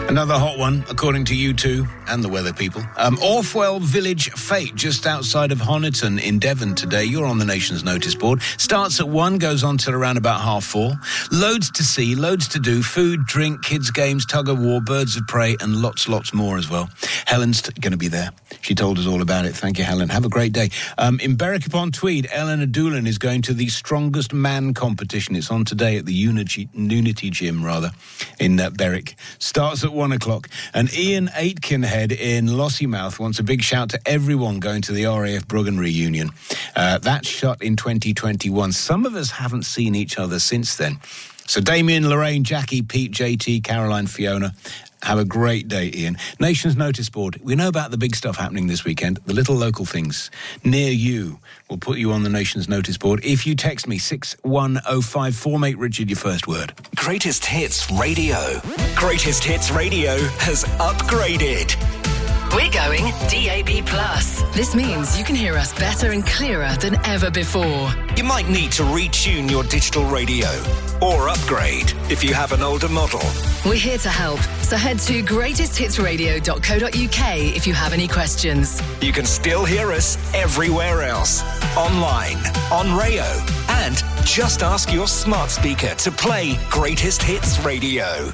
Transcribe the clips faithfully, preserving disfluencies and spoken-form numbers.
Another hot one, according to you two and the weather people. Um, Orfwell Village Fete, just outside of Honiton in Devon today. You're on the nation's notice board. Starts at one, goes on till around about half four. Loads to see, loads to do. Food, drink, kids' games, tug-of-war, birds of prey, and lots, lots more as well. Helen's t- going to be there. She told us all about it. Thank you, Helen. Have a great day. Um, in Berwick-upon-Tweed, Eleanor Doolan is going to the Strongest Man competition. It's on today at the Unity, Unity Gym, rather, in uh, Berwick. Starts at one o'clock. And Ian Aitkenhead in Lossiemouth wants a big shout to everyone going to the R A F Bruggen reunion. Uh, that shot in twenty twenty-one. Some of us haven't seen each other since then. So Damien, Lorraine, Jackie, Pete, J T, Caroline, Fiona, have a great day, Ian. Nation's Notice Board. We know about the big stuff happening this weekend, the little local things near you. We'll put you on the Nation's Notice Board if you text me six one oh five four. Make Richard your first word. Greatest Hits Radio. Greatest Hits Radio has upgraded. We're going D A B plus. This means you can hear us better and clearer than ever before. You might need to retune your digital radio or upgrade if you have an older model. We're here to help, so head to greatest hits radio dot co dot uk if you have any questions. You can still hear us everywhere else, online, on Rayo, and just ask your smart speaker to play Greatest Hits Radio.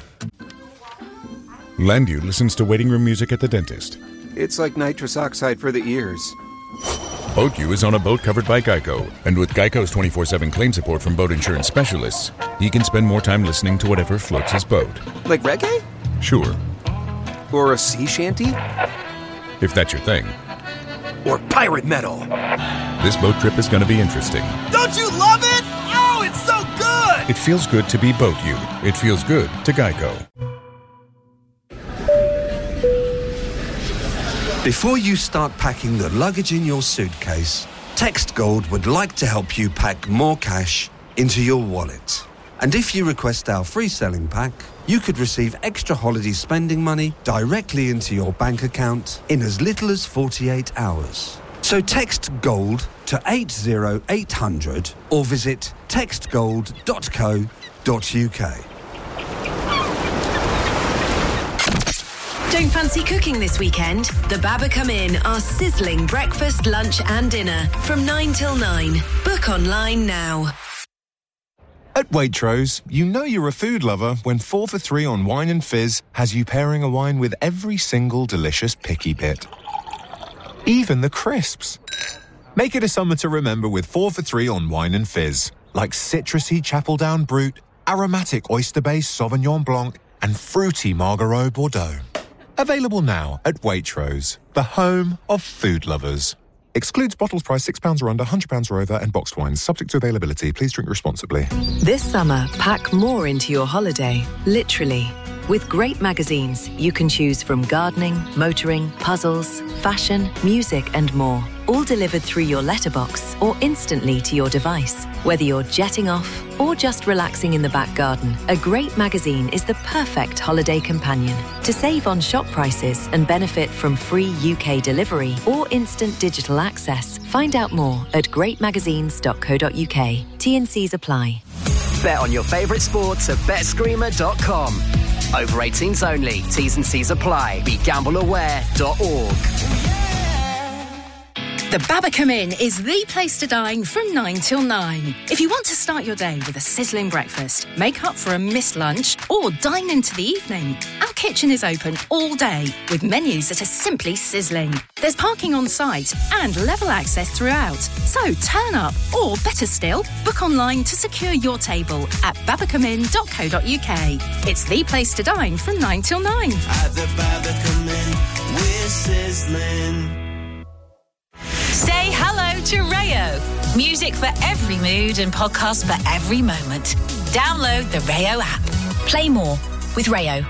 Landu listens to waiting room music at the dentist. It's like nitrous oxide for the ears. Boat U is on a boat covered by Geico, and with Geico's twenty-four seven claim support from boat insurance specialists, he can spend more time listening to whatever floats his boat. Like reggae? Sure. Or a sea shanty? If that's your thing. Or pirate metal? This boat trip is going to be interesting. Don't you love it? Oh, it's so good! It feels good to be Boat U. It feels good to Geico. Before you start packing the luggage in your suitcase, Text Gold would like to help you pack more cash into your wallet. And if you request our free selling pack, you could receive extra holiday spending money directly into your bank account in as little as forty-eight hours. So text GOLD to eight zero eight hundred or visit text gold dot co dot uk. Don't fancy cooking this weekend? The Baba Come In are sizzling breakfast, lunch and dinner from nine till nine. Book online now. At Waitrose, you know you're a food lover when four for three on wine and fizz has you pairing a wine with every single delicious picky bit. Even the crisps. Make it a summer to remember with four for three on wine and fizz, like citrusy Chapeldown Brut, aromatic oyster-based Sauvignon Blanc, and fruity Margaux Bordeaux. Available now at Waitrose, the home of food lovers. Excludes bottles priced six pounds or under, one hundred pounds or over, and boxed wines. Subject to availability. Please drink responsibly. This summer, pack more into your holiday, literally. With great magazines, you can choose from gardening, motoring, puzzles, fashion, music, and more. All delivered through your letterbox or instantly to your device. Whether you're jetting off or just relaxing in the back garden, a great magazine is the perfect holiday companion. To save on shop prices and benefit from free U K delivery or instant digital access, find out more at great magazines dot co dot uk. T and Cs apply. Bet on your favourite sports at bet screamer dot com. Over eighteens only. T's and C's apply. Be gamble aware dot org. The Baba Come In is the place to dine from nine till nine. If you want to start your day with a sizzling breakfast, make up for a missed lunch, or dine into the evening, our kitchen is open all day with menus that are simply sizzling. There's parking on site and level access throughout. So turn up, or better still, book online to secure your table at baba come in dot co dot uk. It's the place to dine from nine till nine. At the Baba Come In, we're sizzling. Say hello to Rayo. Music for every mood and podcast for every moment. Download the Rayo app. Play more with Rayo.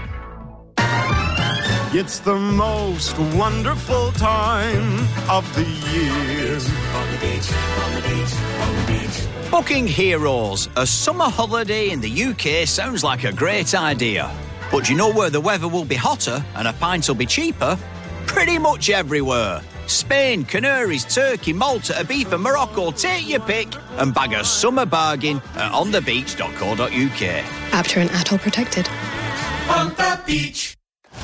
It's the most wonderful time of the year. On the beach, on the beach, on the beach. Booking Heroes. A summer holiday in the U K sounds like a great idea. But do you know where the weather will be hotter and a pint will be cheaper? Pretty much everywhere. Spain, Canaries, Turkey, Malta, Ibiza, Morocco, take your pick and bag a summer bargain at on the beach dot co dot uk. App to an atoll protected. On the beach.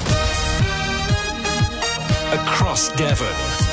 across Devon.